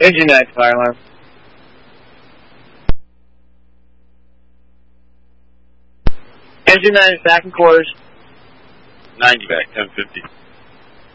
Engine 9, fire alarm. Engine 9 is back in quarters. 90 back, 1050.